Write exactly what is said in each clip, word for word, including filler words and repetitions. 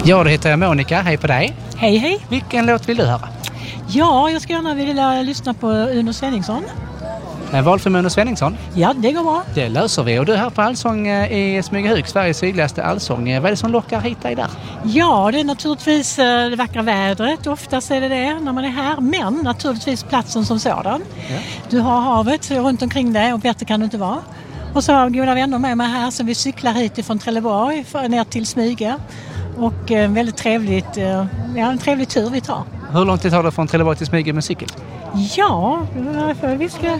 Ja, då heter jag Monica. Hej på dig. Hej, hej. Vilken låt vill du höra? Ja, jag skulle gärna vilja lyssna på Uno Svenningsson. En valfri med Uno Svenningsson? Ja, det går bra. Det löser vi. Och du är här på Allsång i Smygehuk, Sveriges sydligaste allsång. Vad är det som lockar hit dig där? Ja, det är naturligtvis det vackra vädret. Oftast är det det när man är här. Men naturligtvis platsen som sådan. Ja. Du har havet runt omkring dig och bättre kan du inte vara. Och så har jag goda vänner med mig här som vi cyklar hit ifrån Trelleborg för, ner till Smyge. Och eh, väldigt trevligt, eh, ja, en trevlig tur vi tar. Hur lång tid tar det från Trelleborg till Smyge med cykel? Ja, för vi ska...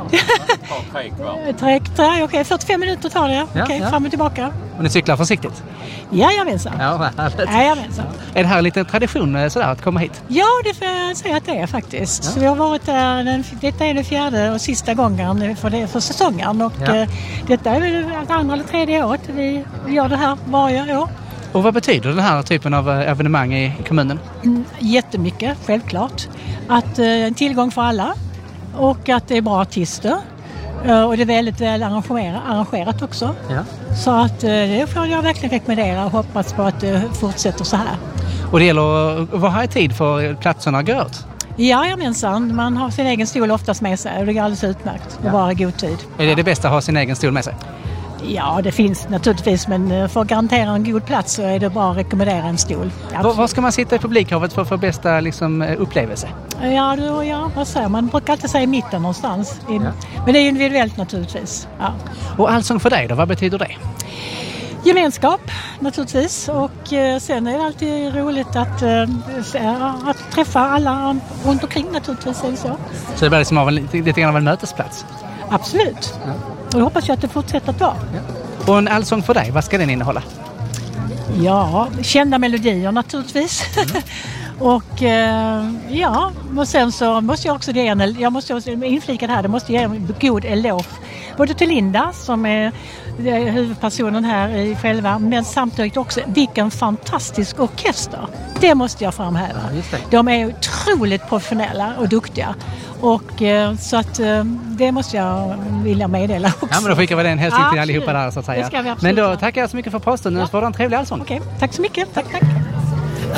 Tre, tre, okej, fyrtiofem minuter tar det. Ja, okej, ja. Fram och tillbaka. Och ni cyklar försiktigt? Jajamensan. Ja, Jajamensan. Är det här en liten tradition sådär, att komma hit? Ja, det får jag säga att det är faktiskt. Ja. Så vi har varit där, den, detta är den fjärde och sista gången för, det, för säsongen. Och ja. eh, detta är väl det andra eller tredje året vi gör det här varje år. Och vad betyder den här typen av evenemang i kommunen? Mm, jättemycket, självklart. Att eh, en tillgång för alla och att det är bra artister. Uh, och det är väldigt väl arrangerat, arrangerat också. Ja. Så att uh, det får jag verkligen rekommendera och hoppas på att det uh, fortsätter så här. Och det gäller att vara här i tid för platserna går åt? Jajamensan, man har sin egen stol oftast med sig och det går alldeles utmärkt att vara i god tid. Är det det bästa att ha sin egen stol med sig? Ja, det finns naturligtvis, men för att garantera en god plats så är det bra att rekommendera en stol. Var, var ska man sitta i publikhavet för att få bästa liksom, upplevelse? Ja, då, ja, vad säger man? Man brukar alltid säga i mitten någonstans. I, ja. Men det är individuellt naturligtvis. Ja. Och Allsång för dig då, vad betyder det? Gemenskap naturligtvis och eh, sen är det alltid roligt att, eh, att träffa alla runt omkring naturligtvis. Är det så. Så det blir liksom av en, lite grann av en mötesplats? Absolut. Ja. Och jag hoppas jag att det fortsätter att vara. Ja. Och en allsång för dig, vad ska den innehålla? Ja, kända melodier naturligtvis. Mm. och eh, ja, och sen så måste jag också ge en, jag måste inflika det här, det måste ge en god eloge. Både till Linda som är huvudpersonen här i själva, men samtidigt också vilken fantastisk orkester. Det måste jag framhäva. Ja, de är otroligt professionella och duktiga. Och eh, så att eh, det måste jag vilja meddela också. Ja, men då skickar vi den hälsning till allihopa där så att säga. Det ska vi absolut. Men då tackar jag så mycket för påstånden. Ja. Så får du en trevlig allsång. Okej, tack så mycket. Tack, tack.